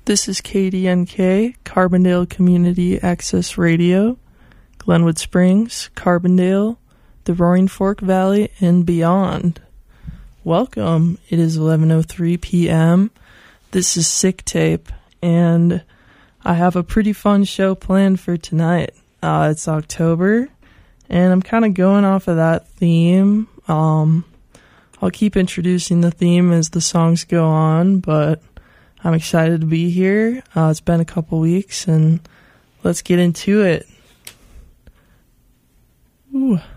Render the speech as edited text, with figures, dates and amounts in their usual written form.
This is KDNK, Carbondale Community Access Radio, Glenwood Springs, Carbondale, the Roaring Fork Valley, and beyond. Welcome. It is 11:03 p.m. This is Sick Tape, and I have a pretty fun show planned for tonight. It's October, and I'm kind of going off of that theme. I'll keep introducing the theme as the songs go on, but I'm excited to be here. It's been a couple weeks, and let's get into it. Ooh.